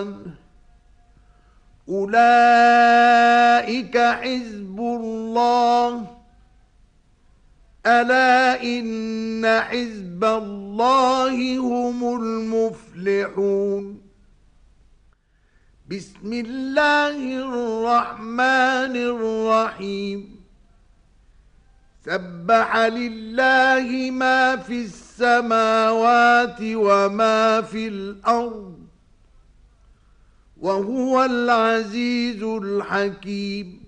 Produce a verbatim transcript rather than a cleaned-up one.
الله أولئك حزب الله ألا إن حزب الله هم المفلحون بسم الله الرحمن الرحيم سبح لله ما في السماوات وما في الأرض وهو العزيز الحكيم